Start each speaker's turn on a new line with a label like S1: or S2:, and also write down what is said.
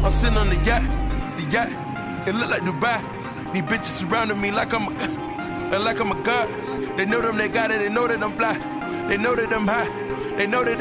S1: I'm sitting on the yacht. It look like Dubai. These bitches surrounding me like I'm a god. They know them, they got it, they know that I'm fly. They know that I'm high. They know that